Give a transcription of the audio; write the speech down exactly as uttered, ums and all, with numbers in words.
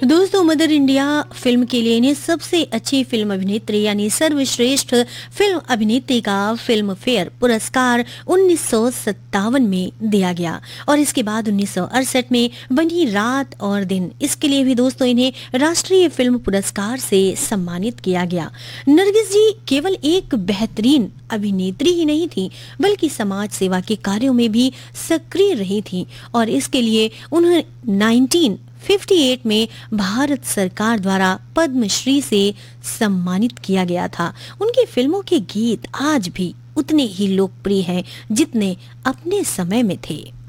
दोस्तों, mother India film के लिए इन्हें सबसे अच्छी फिल्म अभिनेत्री यानी सर्वश्रेष्ठ फिल्म अभिनेत्री का फिल्म फेयर पुरस्कार उन्नीस सौ सत्तावन में दिया गया और इसके बाद उन्नीस सौ अड़सठ में बनी रात और दिन, इसके लिए भी दोस्तों इन्हें राष्ट्रीय फिल्म पुरस्कार से सम्मानित किया गया। नरगिस जी केवल एक बेहतरीन अभिनेत्री ही नहीं थी, बल्कि समाज सेवा के कार्यों में भी सक्रिय रही थी और इसके लिए उन्हें उन्नीस सौ अट्ठावन में भारत सरकार द्वारा पद्मश्री से सम्मानित किया गया था। उनकी फिल्मों के गीत आज भी उतने ही लोकप्रिय हैं जितने अपने समय में थे।